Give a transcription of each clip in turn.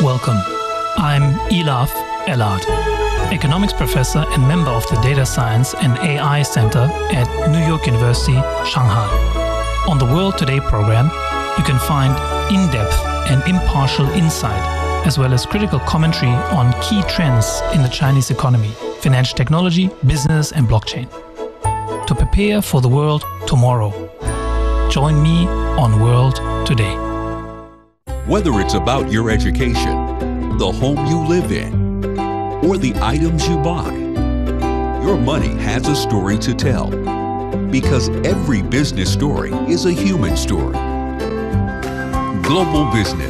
Welcome. I'm Elaf Elad, economics professor and member of the Data Science and AI Center at New York University, Shanghai. On the World Today program, you can find in-depth and impartial insight, as well as critical commentary on key trends in the Chinese economy, financial technology, business, and blockchain. To prepare for the world tomorrow, join me on World Today. Whether it's about your education, the home you live in, or the items you buy, your money has a story to tell. Because every business story is a human story. Global Business.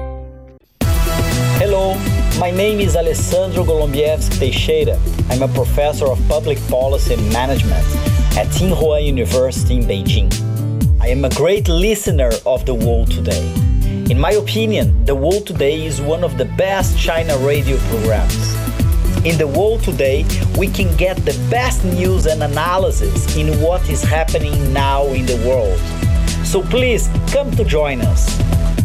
Hello, my name is Alessandro Golombieski Teixeira. I'm a professor of public policy and management at Tsinghua University in Beijing. I am a great listener of The World Today. In my opinion, The World Today is one of the best China radio programs. In The World Today, we can get the best news and analysis in what is happening now in the world. So please, come to join us.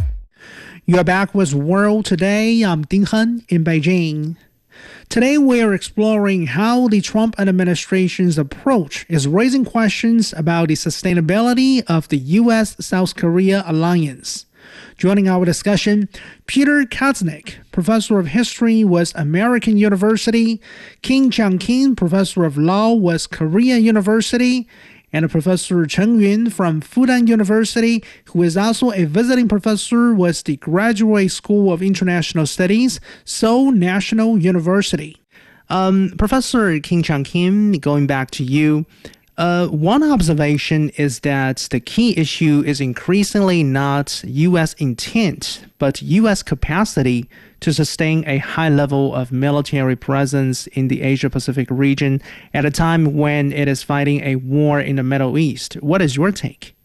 You are back with World Today. I'm Ding Hen in Beijing. Today we are exploring how the Trump administration's approach is raising questions about the sustainability of the U.S.-South Korea alliance. Joining our discussion, Peter Kaznick, professor of history with American University, Kim Chang-kim, professor of law with Korea University, and Professor Chen Yun from Fudan University, who is also a visiting professor with the Graduate School of International Studies, Seoul National University. Professor Kim Chang-kim, going back to you, one observation is that the key issue is increasingly not U.S. intent, but U.S. capacity to sustain a high level of military presence in the Asia-Pacific region at a time when it is fighting a war in the Middle East. What is your take?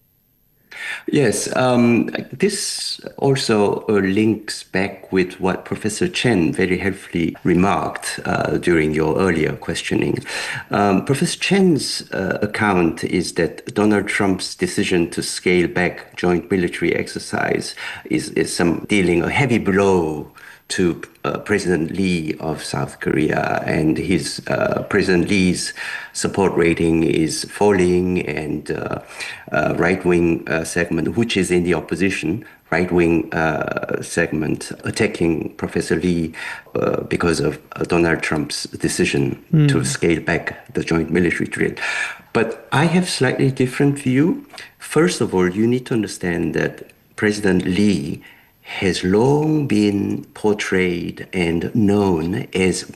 Yes, this also links back with what Professor Chen very helpfully remarked during your earlier questioning. Professor Chen's account is that Donald Trump's decision to scale back joint military exercise is dealing a heavy blow to President Lee of South Korea, and his President Lee's support rating is falling, and right-wing segment, which is in the opposition, right-wing segment attacking Professor Lee because of Donald Trump's decision to scale back the joint military drill. But I have slightly different view. First of all, you need to understand that President Lee has long been portrayed and known as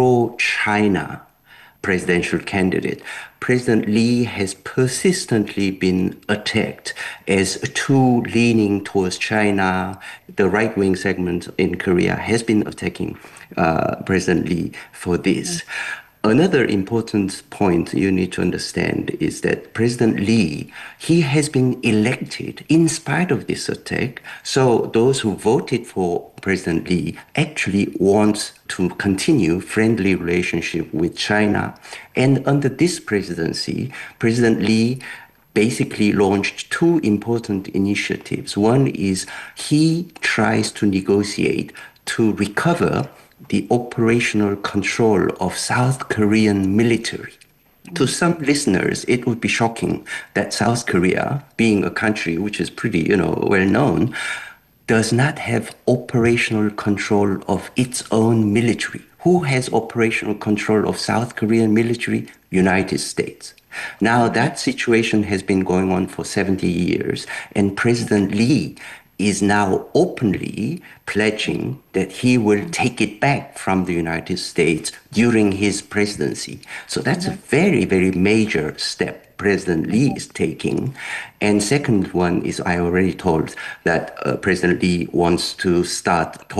pro-China presidential candidate. President Lee has persistently been attacked as too leaning towards China. The right-wing segment in Korea has been attacking President Lee for this. Another important point you need to understand is that President Lee, he has been elected in spite of this attack. So those who voted for President Lee actually want to continue friendly relationship with China. And under this presidency, President Lee basically launched two important initiatives. One is he tries to negotiate to recover the operational control of South Korean military. To some listeners, it would be shocking that South Korea, being a country which is pretty, well known, does not have operational control of its own military. Who has operational control of South Korean military? United States. Now that situation has been going on for 70 years, and President Lee is now openly pledging that he will take it back from the United States during his presidency. So that's a very, very major step President Lee is taking. And second one is, I already told that President Lee wants to start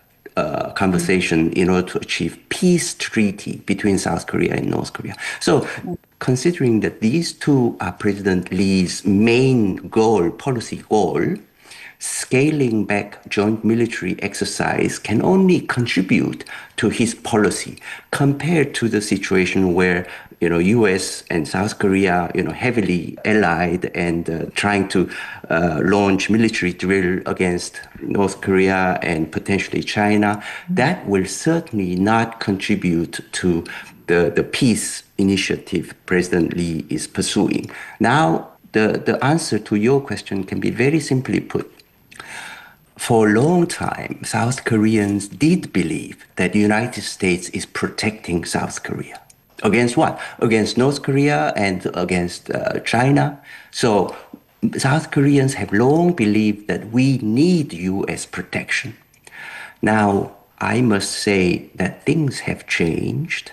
conversation in order to achieve peace treaty between South Korea and North Korea. So considering that these two are President Lee's main goal, policy goal, scaling back joint military exercise can only contribute to his policy compared to the situation where U.S. and South Korea, heavily allied and trying to launch military drill against North Korea and potentially China, that will certainly not contribute to the peace initiative President Lee is pursuing. Now, the answer to your question can be very simply put. For a long time, South Koreans did believe that the United States is protecting South Korea. Against what? Against North Korea and against China. So South Koreans have long believed that we need U.S. protection. Now, I must say that things have changed.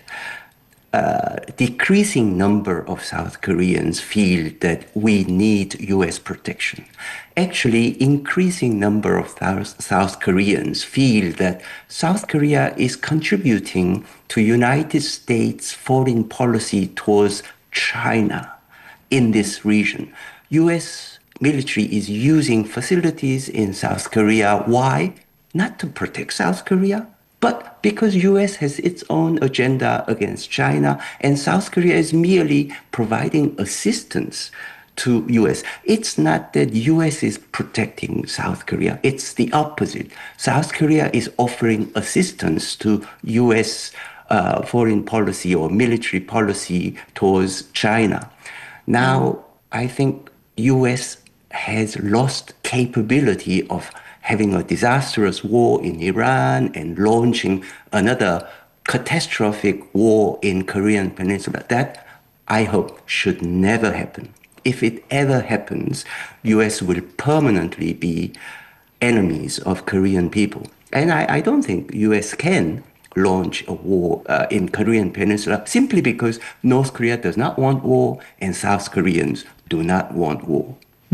Decreasing number of South Koreans feel that we need U.S. protection. Actually, increasing number of South Koreans feel that South Korea is contributing to United States foreign policy towards China in this region. U.S. military is using facilities in South Korea. Why? Not to protect South Korea, but because U.S. has its own agenda against China, and South Korea is merely providing assistance to U.S. It's not that U.S. is protecting South Korea. It's the opposite. South Korea is offering assistance to U.S. Foreign policy or military policy towards China. Now, I think U.S. has lost capability of having a disastrous war in Iran and launching another catastrophic war in Korean Peninsula. That, I hope, should never happen. If it ever happens, U.S. will permanently be enemies of Korean people. And I don't think U.S. can launch a war in Korean Peninsula simply because North Korea does not want war and South Koreans do not want war.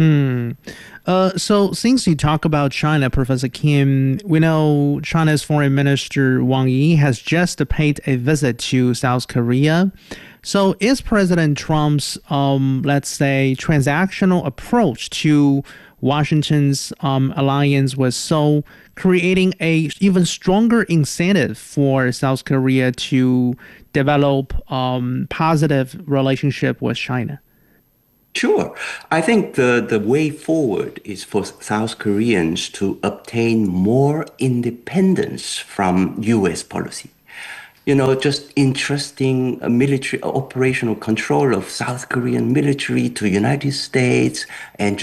So since you talk about China, Professor Kim, we know China's Foreign Minister Wang Yi has just paid a visit to South Korea. So is President Trump's, let's say, transactional approach to Washington's alliance with Seoul creating a even stronger incentive for South Korea to develop positive relationship with China? Sure. I think the way forward is for South Koreans to obtain more independence from U.S. policy. Just entrusting military operational control of South Korean military to United States and